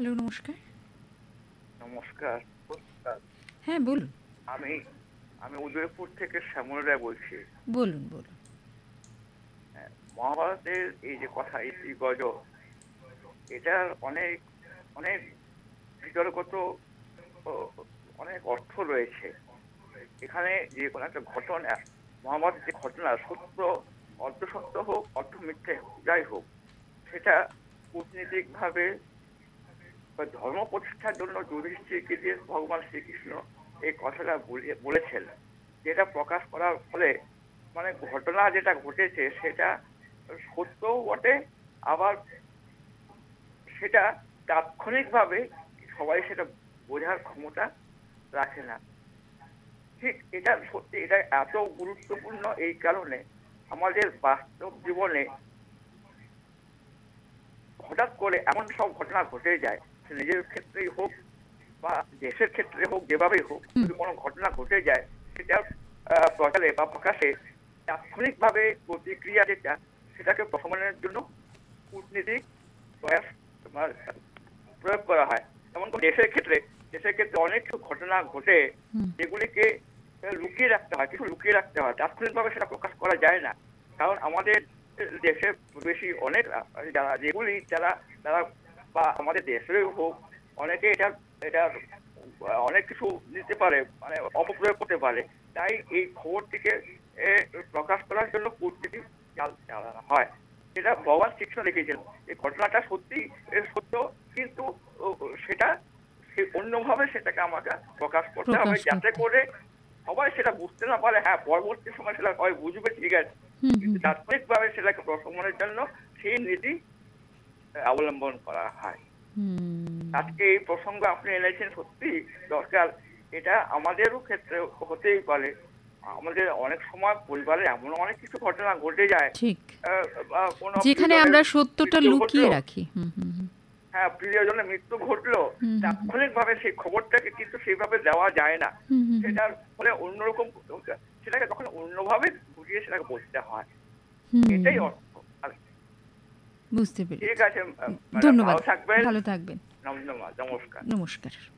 Hello, নমস্কার। নমস্কার। হ্যাঁ, বলুন। আমি আমি উদয়পুর থেকে শ্যামল রায় বলছি। বলুন, বলুন। মহাভারতের এই যে কথা ইতিগজ, এটার অনেক অনেক বিতর্কত ও অনেক অর্থ রয়েছে। এখানে যে কোনো একটা ঘটনা, মহাভারতের যে ঘটনা সত্য, অর্ধসত্য হোক, অর্ধ মিথ্যে যাই হোক, সেটা কূটনীতিক ভাবে বা ধর্ম প্রতিষ্ঠার জন্য যুধিষ্ঠিরকে দিয়ে ভগবান শ্রীকৃষ্ণ এই কথাটা বলেছেন, যেটা প্রকাশ করার ফলে মানে ঘটনা যেটা ঘটেছে সেটা সত্যও বটে, আবার সেটা তাৎক্ষণিকভাবে সবাই সেটা বোঝার ক্ষমতা রাখে না। ঠিক এটা সত্যি, এটা এত গুরুত্বপূর্ণ এই কারণে আমাদের বাস্তব জীবনে হঠাৎ করে এমন সব ঘটনা ঘটে যায়, নিজের ক্ষেত্রেই হোক বা দেশের ক্ষেত্রে হোক, যেভাবেই হোক, যদি কোনো ঘটনা ঘটে যায় সেটা প্রচারে বা প্রকাশে তাৎক্ষণিকভাবে প্রতিক্রিয়া যেটা, সেটাকে প্রশমনের জন্য কূটনীতিক প্রয়াস প্রয়োগ করা হয়। যেমন দেশের ক্ষেত্রে অনেক ঘটনা ঘটে যেগুলিকে লুকিয়ে রাখতে হয়, কিছু লুকিয়ে রাখতে হয়, তাৎক্ষণিকভাবে সেটা প্রকাশ করা যায় না। কারণ আমাদের দেশে বেশি অনেক যারা বা আমাদের দেশেরই হোক, অনেকে এটা অনেক কিছু নিতে পারে, মানে অপপ্রয়োগ করতে পারে। তাই এই খবরটিকে প্রকাশ করার জন্য কূটনীতি চালানো হয়। সেটা ভগবান শ্রীকৃষ্ণ লিখেছেন। এই ঘটনাটা সত্যি সত্য, কিন্তু সেটা অন্যভাবে সেটাকে আমাকে প্রকাশ করতে হবে, যাতে করে সবাই সেটা বুঝতে না পারে। হ্যাঁ, পরবর্তী সময় সেটা সবাই বুঝবে, ঠিক আছে, কিন্তু তাৎক্ষণিকভাবে সেটাকে প্রশমনের জন্য সেই নীতি অবলম্বন করা হয়। আজকে এই প্রসঙ্গ আপনি এনেছেন, সত্যি দরকার। এটা আমাদেরও ক্ষেত্রে হতেই পারে। আমাদের অনেক সময় পরিবারে এমন অনেক কিছু ঘটনা ঘটে যায়, ঠিক, যেখানে আমরা সত্যটা লুকিয়ে রাখি। হ্যাঁ, প্রিয়জনের মৃত্যু ঘটলো, তাৎক্ষণিকভাবে সেই খবরটাকে কিন্তু সেইভাবে দেওয়া যায় না। সেটার ফলে অন্যরকম, সেটাকে তখন অন্যভাবে বুঝিয়ে সেটাকে বলতে হয়। এটাই অর্থ। বুঝতে পেরেছি। ঠিক আছে, ধন্যবাদ, ভালো থাকবেন। ভালো থাকবেন। নমস্কার। নমস্কার।